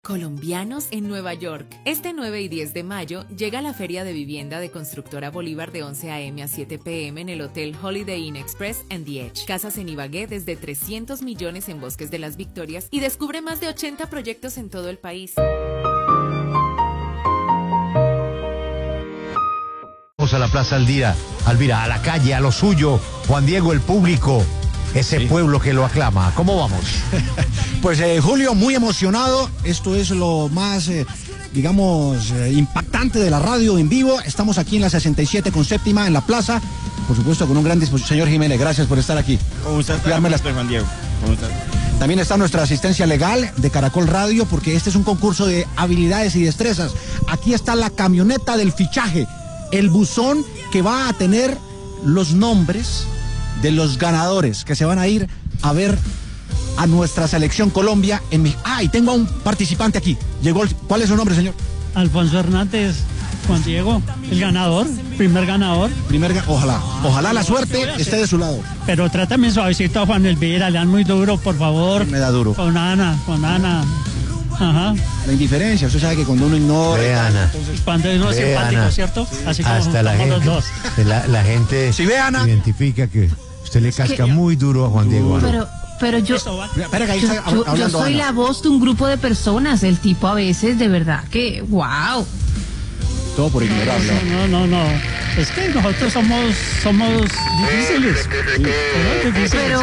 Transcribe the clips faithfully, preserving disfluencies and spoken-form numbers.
Colombianos en Nueva York. Este nueve y diez de mayo llega la Feria de Vivienda de Constructora Bolívar de once a eme a siete pe eme en el Hotel Holiday Inn Express and The Edge. Casas en Ibagué desde trescientos millones en Bosques de las Victorias y descubre más de ochenta proyectos en todo el país. Vamos a la Plaza Alvira, Alvira, a la calle, a lo suyo. Juan Diego, el público, ese sí. Pueblo que lo aclama. ¿Cómo vamos? Pues eh, Julio, muy emocionado. Esto es lo más, eh, digamos, eh, impactante de la radio en vivo. Estamos aquí en la sesenta y siete con séptima en la plaza. Por supuesto, con un gran disposición. Señor Jiménez, gracias por estar aquí. ¿Cómo estás, Juan Diego? ¿Cómo estás? También está nuestra asistencia legal de Caracol Radio, porque este es un concurso de habilidades y destrezas. Aquí está la camioneta del fichaje, el buzón que va a tener los nombres de los ganadores que se van a ir a ver a nuestra selección Colombia en mi... Ah, y tengo a un participante aquí. Llegó el... ¿Cuál es su nombre, señor? Alfonso Hernández. Juan Diego, el ganador, primer ganador. Primer ga... Ojalá, ojalá la suerte esté de su lado. Pero trátame suavecito a Juan Elvira, le dan muy duro, por favor. Me da duro. Con Ana, con Ana. Ajá. La indiferencia, usted sabe que cuando uno ignora... Ve, Ana. Entonces, cuando uno es ve, simpático, Ana. ¿cierto? Así como hasta la gente, los dos. La, la gente sí, ve, Ana. Identifica que usted le casca que... muy duro a Juan Diego. Pero... Pero yo, Espera, que ahí yo, está yo, hablando yo soy Ana. la voz de un grupo de personas. El tipo a veces, de verdad, que wow. Todo por ignorarlo. No, no, no, no. Es que nosotros somos, somos difíciles. Somos difíciles. Pero...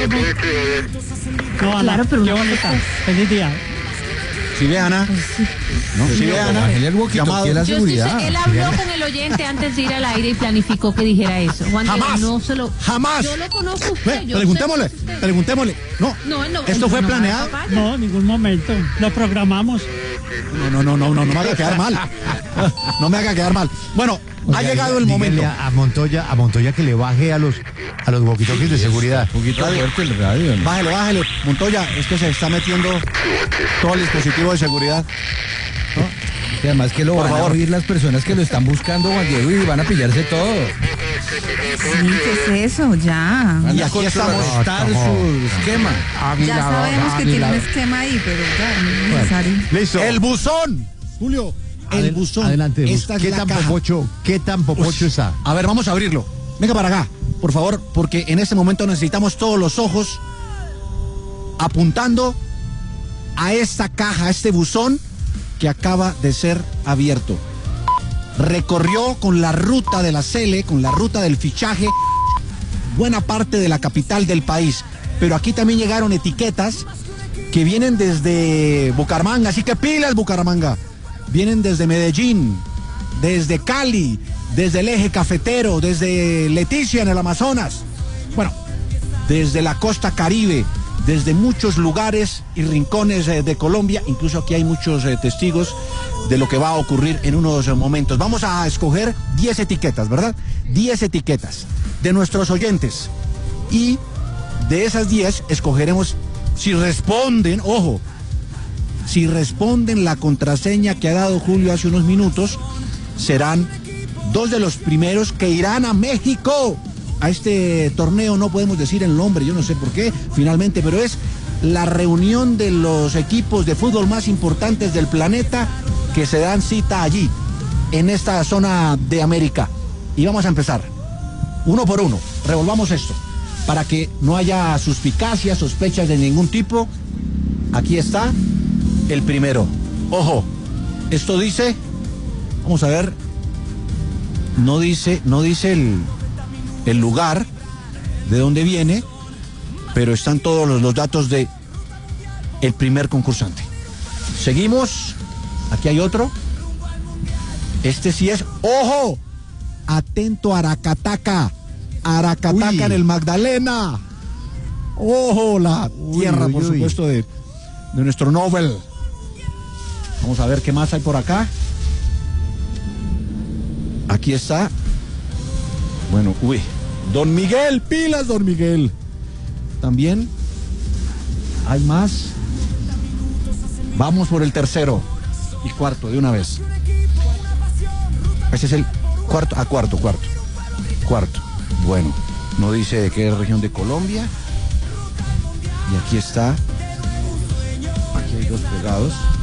No, Ana, claro, pero qué no bonita. Feliz día. Si ve, Ana. Sí. No, si ve, Ana. Llamado. Yo estoy, él habló con el oyente antes de ir al aire y planificó que dijera eso. Juan Jamás. Diego, no se lo... Jamás. Yo lo conozco a usted. Ve, yo preguntémosle, sé usted. preguntémosle. No, no, no ¿esto no, fue no, planeado? No, en ningún momento. Lo programamos. No, no, no, no, no, no me haga quedar mal. No me haga quedar mal. Bueno, Oiga, ha llegado dígale, el momento. A Montoya, a Montoya que le baje a los a los walkie-talkies de seguridad. Un poquito fuerte el radio, ¿no? Bájale, bájale. Montoya, es que se está metiendo todo el dispositivo de seguridad. ¿No? Y además que lo Por van favor. a oír las personas que lo están buscando, Juan Diego, y van a pillarse todo. Sí, ¿qué es eso? Ya. Y aquí estamos. Contrarrestar su esquema. Ya sabemos que tiene un esquema ahí, pero ya no es necesario. Listo. El buzón. Julio, el Adel- buzón. Adelante. Esta es ¿Qué la tan caja. popocho, qué tan popocho Uy. está? A ver, vamos a abrirlo. Venga para acá, por favor, porque en este momento necesitamos todos los ojos apuntando a esta caja, a este buzón que acaba de ser abierto. Recorrió con la ruta de la Cele, con la ruta del fichaje, buena parte de la capital del país. Pero aquí también llegaron etiquetas que vienen desde Bucaramanga, así que pilas, Bucaramanga. Vienen desde Medellín, desde Cali, desde el eje cafetero, desde Leticia en el Amazonas. Bueno, desde la costa Caribe, desde muchos lugares y rincones eh, de Colombia. Incluso aquí hay muchos eh, testigos de lo que va a ocurrir en unos eh, momentos. Vamos a escoger diez etiquetas, ¿verdad? diez etiquetas de nuestros oyentes. Y de esas diez escogeremos, si responden, ojo, si responden la contraseña que ha dado Julio hace unos minutos, serán dos de los primeros que irán a México. A este torneo no podemos decir el nombre, yo no sé por qué, finalmente, pero es la reunión de los equipos de fútbol más importantes del planeta que se dan cita allí, en esta zona de América. Y vamos a empezar, uno por uno, revolvamos esto, para que no haya suspicacias, sospechas de ningún tipo. Aquí está el primero. Ojo, esto dice, vamos a ver, no dice, no dice el... el lugar de donde viene, pero están todos los, los datos de el primer concursante. Seguimos, aquí hay otro. Este sí es, ¡ojo! Atento, Aracataca, Aracataca Uy. en el Magdalena. ¡Ojo! La Uy, tierra, uy, por uy. supuesto, de, de nuestro Nobel. Vamos a ver qué más hay por acá. Aquí está. Bueno, uy. Don Miguel, pilas, don Miguel. También hay más. Vamos por el tercero y cuarto de una vez. Ese es el cuarto, ah, cuarto, cuarto. Cuarto. Bueno, no dice de qué región de Colombia. Y aquí está. Aquí hay dos pegados.